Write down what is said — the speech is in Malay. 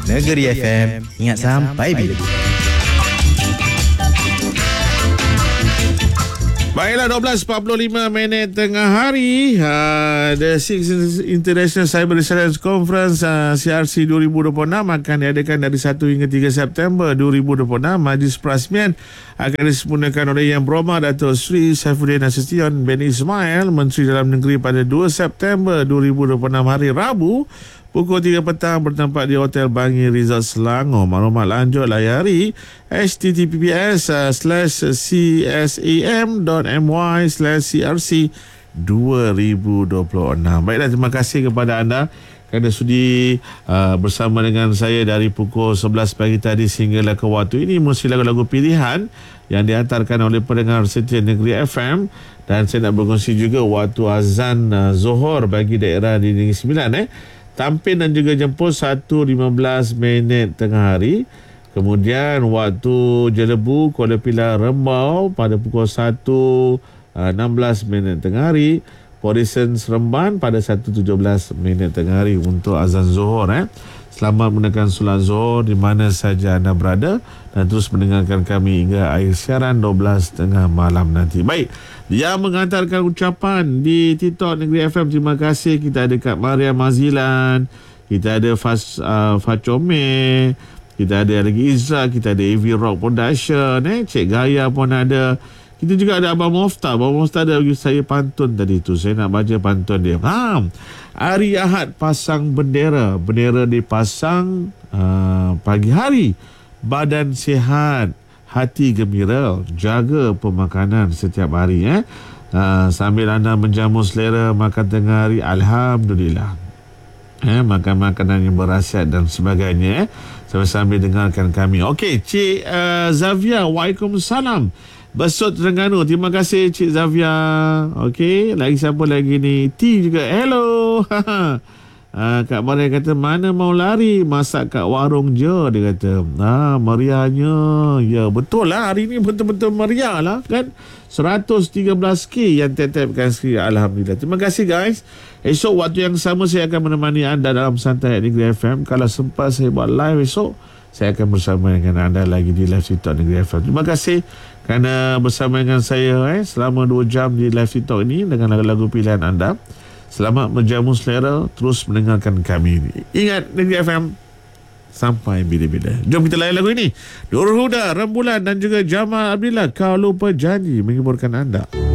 Negeri FM, ingat sampai bila-bila. Baiklah, 12.45 tengah hari. The 6th International Cyber Resilience Conference CRC 2026 akan diadakan dari 1 hingga 3 September 2026. Majlis perasmian akan disempurnakan oleh Yang Berhormat Dato' Sri Saifuddin Nasution bin Ismail, Menteri Dalam Negeri, pada 2 September 2026 hari Rabu pukul 3 petang bertempat di Hotel Bangi Resort Selangor. Maklumat lanjut layari https://cm.my/crc2026. Baiklah, terima kasih kepada anda kerana sudi bersama dengan saya dari pukul 11 pagi tadi sehinggalah ke waktu ini. Mesti lagu-lagu pilihan yang dihantarkan oleh pendengar setia Negeri FM. Dan saya nak berkongsi juga waktu azan Zohor bagi daerah di Negeri Sembilan. Tampin dan juga Jemput 1.15 tengah hari. Kemudian waktu Jelebu, Kuala Pilar, Rembau pada pukul 1.16 tengah hari. Morrison Seremban pada 1.17 tengah hari untuk azan Zohor. Selamat menunaikan solat Zohor di mana saja anda berada dan terus mendengarkan kami hingga akhir siaran 12.30 malam nanti. Baik, yang menghantarkan ucapan di TikTok Negeri FM, terima kasih. Kita ada Kak Maria Mazilan, kita ada Facome, kita ada lagi Izra, kita ada AV Rock Production, Cik Gaya pun ada. Kita juga ada Abang Mofta. Abang Mofta ada bagi saya pantun tadi tu. Saya nak baca pantun dia. Hari Ahad pasang bendera. Bendera dipasang pagi hari. Badan sihat, hati gembira. Jaga pemakanan setiap hari. Sambil anda menjamu selera makan tengah hari, alhamdulillah. Makan makanan yang berkhasiat dan sebagainya. Sambil dengarkan kami. Okey, Cik Zavia, waalaikumsalam. Besut Terengganu. Terima kasih Cik Zavia. Okey, lagi siapa lagi ni? T juga. Hello. Kak Maria kata, mana mau lari, masak kat warung je, dia kata. Meriahnya. Ya, betul lah, hari ni betul-betul meriah lah kan. 113k yang tetapkan sekali. Alhamdulillah. Terima kasih guys. Esok waktu yang sama saya akan menemani anda dalam Santai Negeri FM. Kalau sempat saya buat live esok, saya akan bersama dengan anda lagi di live TikTok Negeri FM. Terima kasih kerana bersama dengan saya selama 2 jam di live TikTok ini dengan lagu-lagu pilihan anda. Selamat menjamu selera, terus mendengarkan kami ini. Ingat, Negeri FM sampai bila-bila. Jom kita layan lagu ini. Nurul Huda, Rembulan dan juga Jamal Abdillah, Kau Lupa Janji, menghiburkan anda.